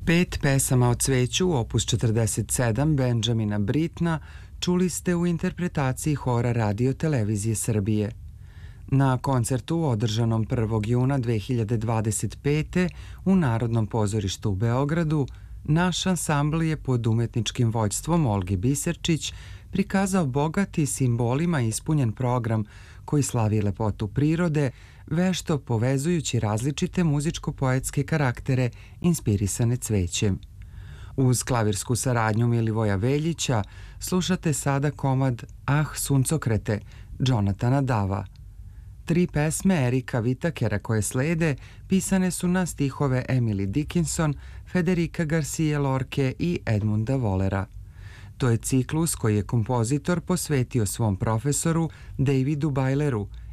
5 pesama o cveću, opus 47 Benjamina Brittna, čuli ste u interpretaciji hora Radio Televizije Srbije. Na koncertu održanom 1. juna 2025. u Narodnom pozorištu u Beogradu, naš ansambl je pod umetničkim vođstvom Olge Biserčić prikazao bogati simbolima ispunjen program koji slavi lepotu prirode, vešto povezujući različite muzičko-poetske karaktere inspirisane cvećem. Uz klavirsku saradnju Milivoja Veljića slušate sada komad Ah suncokrete Jonatana Dava. 3 pesme Erika Vitakera koje slede pisane su na stihove Emily Dickinson, Federica Garcia Lorke i Edmunda Wollera. To je ciklus koji je kompozitor posvetio svom profesoru Davidu Bajleru,